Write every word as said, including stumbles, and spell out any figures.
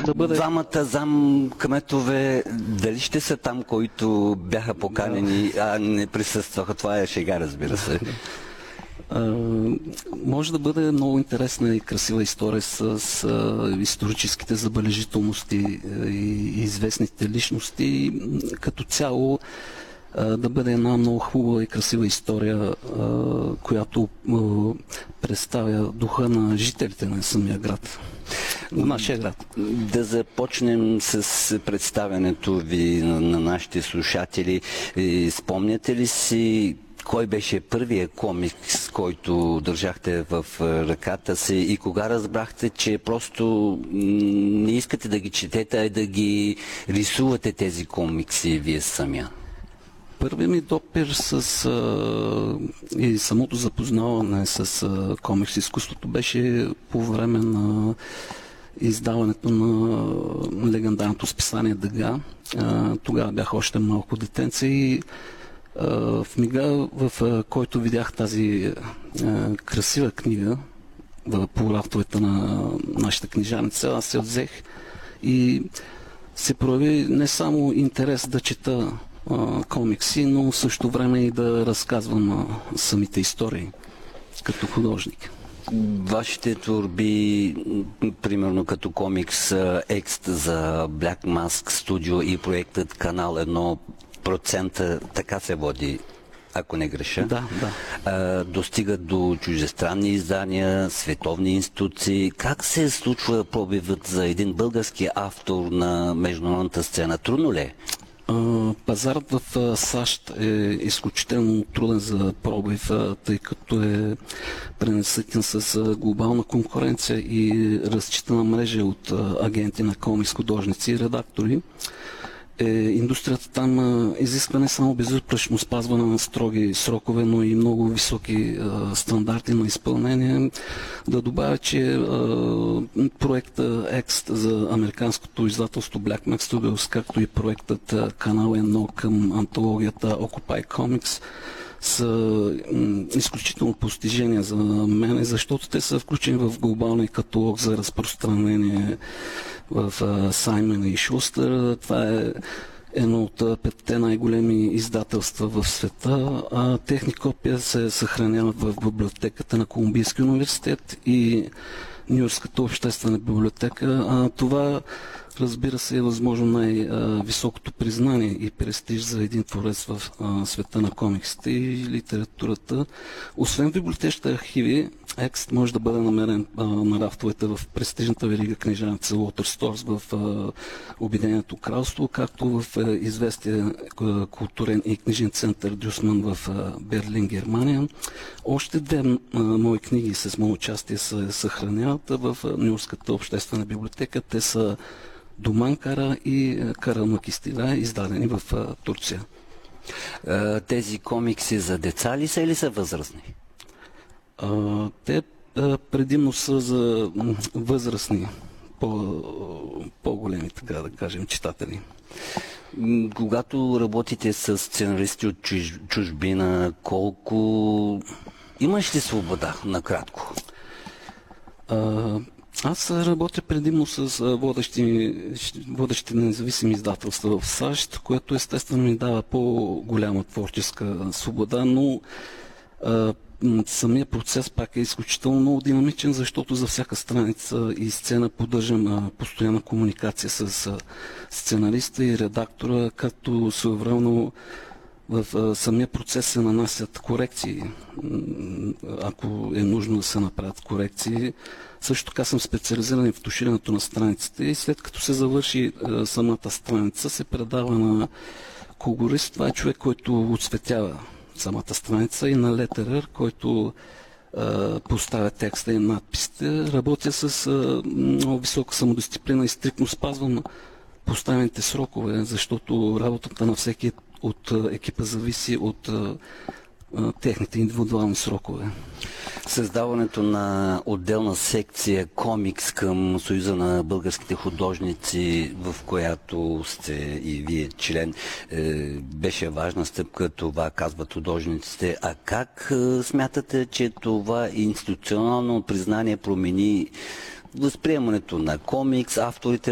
да бъде... Двамата зам кметове, дали ще са там, които бяха поканени, а не присъстваха? Това е шега, разбира се. Uh, може да бъде много интересна и красива история с, с uh, историческите забележителности uh, и известните личности. Като цяло uh, да бъде една много хубава и красива история, uh, която uh, представя духа на жителите на самия град. На нашия град. Да започнем с представянето ви на, на нашите слушатели. И спомняте ли си кой беше първият комикс, който държахте в ръката си и кога разбрахте, че просто не искате да ги четете, а да ги рисувате тези комикси вие самия? Първият ми допир с а, и самото запознаване с а, комикс изкуството беше по време на издаването на легендарното списание Дъга. А, тогава бях още малко детенце и в мига, в който видях тази а, красива книга в, по рафтовете на нашата книжарница, аз се взех и се прояви не само интерес да чета а, комикси, но в същото време и да разказвам а, самите истории като художник. Вашите творби, примерно като комикс Екст за Black Mask Studio и проектът Канал едно процента, така се води, ако не греша. Да, да. А, достигат до чуждестранни издания, световни институции. Как се случва пробивът за един български автор на международната сцена? Трудно ли е? Пазарът в САЩ е изключително труден за пробив, тъй като е пренаситен с глобална конкуренция и разчитана мрежа от агенти на комикс, художници и редактори. Е, индустрията там а, изисква не само безупречно спазване на строги срокове, но и много високи а, стандарти на изпълнение. Да добавя, че а, проекта Екст за американското издателство Black Mask Studios, както и проектът а, Канал едно към антологията Occupy Comics са м, изключително постижения за мен, защото те са включени в глобалния каталог за разпространение в Саймън и Шустър. Това е едно от петте най-големи издателства в света. А техни копия се съхраняват в библиотеката на Колумбийския университет и Нюйоркската обществена библиотека. А, това, разбира се, е възможно най-високото признание и престиж за един творец в а, света на комиксите и литературата. Освен в библиотечните архиви, Екст може да бъде намерен а, на рафтовете в престижната верига книжарница Water Stores в а, Обединеното кралство, както в а, известия а, културен и книжен център Дюсман в а, Берлин, Германия. Още две а, мои книги с мое участие се съхраняват в Нюйоркската обществена библиотека. Те са Думан Кара и Кара Макистила, издадени в а, Турция. Тези комикси за деца ли са или са възрастни? А, те а, предимно са за възрастни, по, по-големи, така да кажем, читатели. Когато работите с сценаристи от чуж, чужбина, колко... Имаш ли свобода, накратко? А, аз работя предимно с водещи, водещи независими издателства в САЩ, което естествено ми дава по-голяма творческа свобода, но а, самия процес пак е изключително много динамичен, защото за всяка страница и сцена поддържам а, постоянна комуникация с а, сценариста и редактора, като своевременно в а, самия процес се нанасят корекции, ако е нужно да се направят корекции. Също така съм специализиран в туширането на страниците и след като се завърши а, самата страница, се предава на колорист. Това е човек, който отцветява самата страница, и на летерер, който а, поставя текста и надписите. Работя с а, много висока самодисциплина и стриктно спазвам поставените срокове, защото работата на всеки от екипа зависи от а, а, техните индивидуални срокове. Създаването на отделна секция комикс към Съюза на българските художници, в която сте и вие член, е, беше важна стъпка, това казват художниците. А как е, смятате, че това институционално признание промени възприемането на комикс, авторите